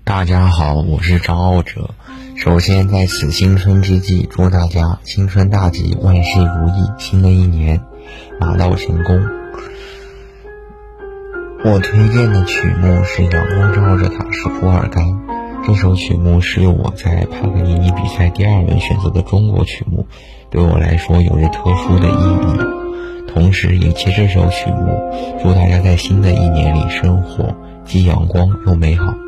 大家好，我是张傲哲。首先在此新春之际，祝大家新春大吉，万事如意，新的一年马到成功。我推荐的曲目是《阳光照着塔什库尔干》，这首曲目是我在帕格尼尼比赛第2轮选择的中国曲目，对我来说有着特殊的意义。同时也借这首曲目，祝大家在新的一年里生活既阳光又美好。